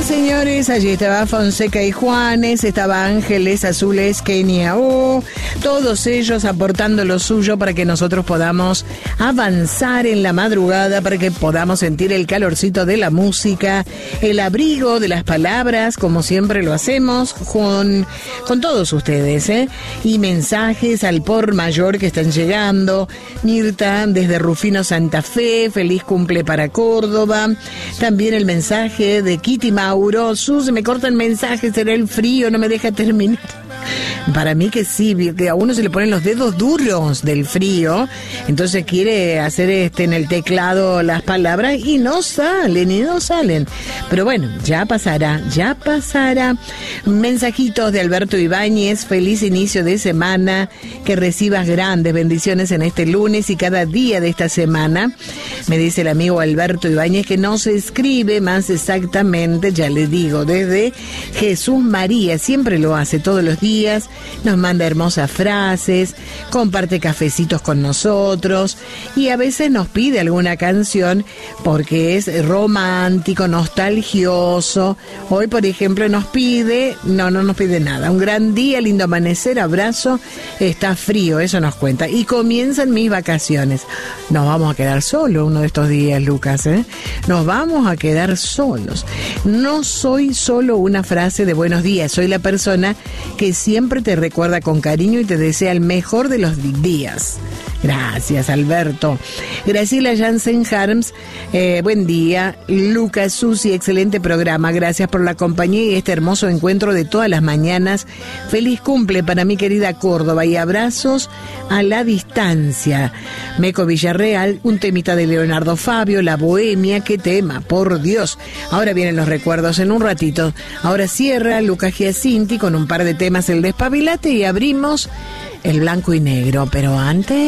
señores, allí estaba Fonseca y Juanes, estaba Ángeles Azules, Kenia O, todos ellos aportando lo suyo para que nosotros podamos avanzar en la madrugada, para que podamos sentir el calorcito de la música, el abrigo de las palabras, como siempre lo hacemos, con todos ustedes, y mensajes al por mayor que están llegando. Mirta, desde Rufino Santa Fe, feliz cumple para Córdoba. También el mensaje de Kitty Mauro, Sus, me cortan mensajes, será el frío, no me deja terminar. Para mí que sí, que a uno se le ponen los dedos duros del frío, entonces quiere hacer en el teclado las palabras y no salen. Pero bueno, ya pasará. Mensajitos de Alberto Ibáñez, feliz inicio de semana, que recibas grandes bendiciones en este lunes y cada día de esta semana. Me dice el amigo Alberto Ibáñez que no se escribe más exactamente, ya le digo, desde Jesús María, siempre lo hace todos los días. Nos manda hermosas frases, comparte cafecitos con nosotros y a veces nos pide alguna canción porque es romántico, nostalgioso. Hoy, por ejemplo, nos pide, no nos pide nada. Un gran día, lindo amanecer, abrazo, está frío, eso nos cuenta. Y comienzan mis vacaciones. Nos vamos a quedar solos uno de estos días, Lucas, Nos vamos a quedar solos. No soy solo una frase de buenos días, soy la persona que siempre te recuerda con cariño y te desea el mejor de los días. Gracias, Alberto. Graciela Jansen Harms, buen día. Lucas, Susi, excelente programa. Gracias por la compañía y este hermoso encuentro de todas las mañanas. Feliz cumple para mi querida Córdoba y abrazos a la distancia. Meco Villarreal, un temita de Leonardo Fabio, La Bohemia, qué tema, por Dios. Ahora vienen los recuerdos en un ratito. Ahora cierra Lucas Giacinti con un par de temas, el despabilate, y abrimos el blanco y negro. Pero antes...